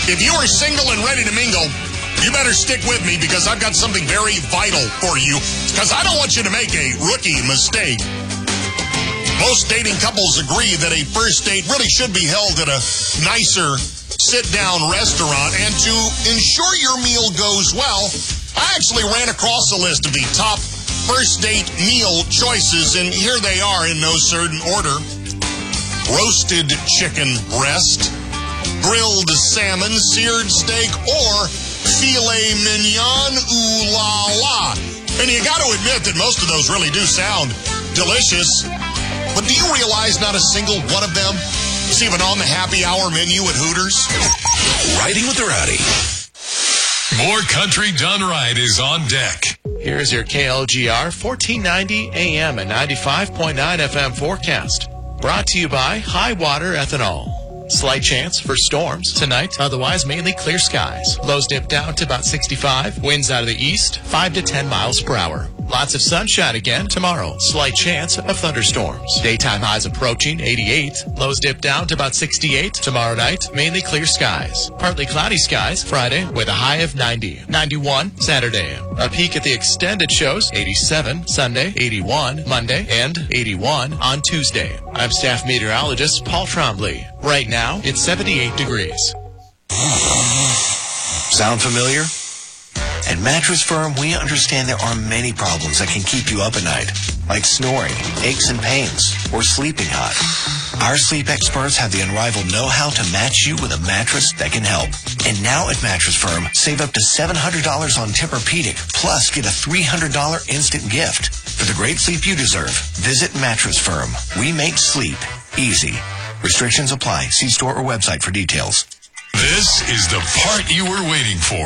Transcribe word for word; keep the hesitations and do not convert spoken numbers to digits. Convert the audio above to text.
If you are single and ready to mingle, you better stick with me because I've got something very vital for you because I don't want you to make a rookie mistake. Most dating couples agree that a first date really should be held at a nicer sit-down restaurant. And to ensure your meal goes well, I actually ran across a list of the top first date meal choices, and here they are in no certain order. Roasted chicken breast, grilled salmon, seared steak, or filet mignon, ooh la la. And you got to admit that most of those really do sound delicious. But do you realize not a single one of them is even on the happy hour menu at Hooters? Riding with the Rowdy. More country done right is on deck. Here's your K L G R fourteen ninety A M and ninety-five point nine F M forecast. Brought to you by High Water Ethanol. Slight chance for storms tonight, otherwise mainly clear skies. Lows dip down to about sixty-five. Winds out of the east, five to ten miles per hour. Lots of sunshine again tomorrow. Slight chance of thunderstorms. Daytime highs approaching eighty-eight. Lows dip down to about sixty-eight. Tomorrow night, mainly clear skies. Partly cloudy skies Friday with a high of ninety. ninety-one Saturday. A peek at the extended shows, eighty-seven Sunday, eighty-one Monday, and eighty-one on Tuesday. I'm staff meteorologist Paul Trombley. Right now, it's seventy-eight degrees. Sound familiar? At Mattress Firm, we understand there are many problems that can keep you up at night, like snoring, aches and pains, or sleeping hot. Our sleep experts have the unrivaled know-how to match you with a mattress that can help. And now at Mattress Firm, save up to seven hundred dollars on Tempur-Pedic, plus get a three hundred dollars instant gift. For the great sleep you deserve, visit Mattress Firm. We make sleep easy. Restrictions apply. See store or website for details. This is the part you were waiting for.